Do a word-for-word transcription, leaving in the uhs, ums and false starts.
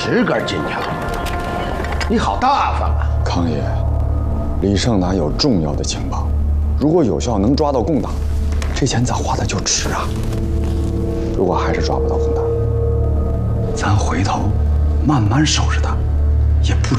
十根金条，你好大方啊！ 康爷，李胜男有重要的情报，如果有效能抓到共党，这钱咱花的就值啊。如果还是抓不到共党，咱回头慢慢收拾他，也不